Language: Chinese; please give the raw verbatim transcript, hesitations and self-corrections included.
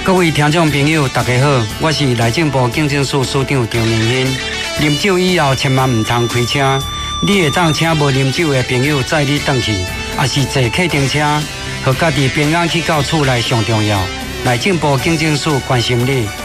各位听众朋友，大家好，我是内政部警政署署长张明兴。啉酒以后，千万唔通开车。你会当请无啉酒的朋友载你返去，也是坐客停车，和家己平安去到厝内上重要。内政部警政署关心你。